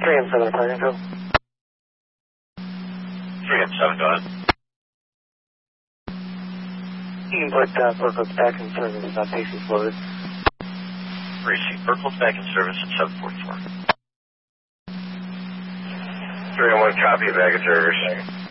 3 and 7, Sergeant Phil. 3 and 7, go ahead. You can put Burkhart's back in service, Pacey Florida. Receive. Burkhart's back in service at 744. 3 and 1, copy, back in service.